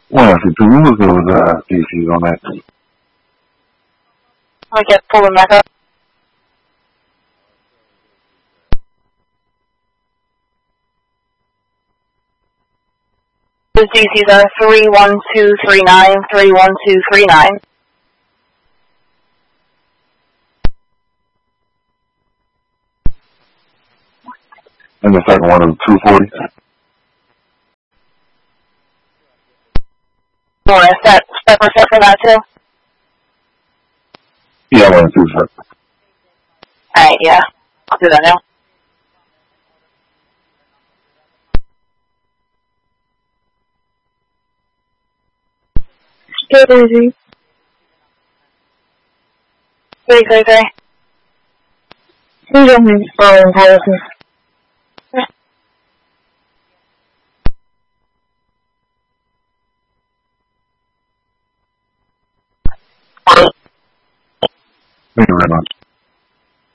Well, if you do look those DCs on that. I get pull them back up. The DCs are 31239, 31239. And the second one is 240. You want to set for that too? Yeah, I want to do that. Alright, yeah. I'll do that now. Good, Daisy. 333. Who's on his phone policy? Thank you very much.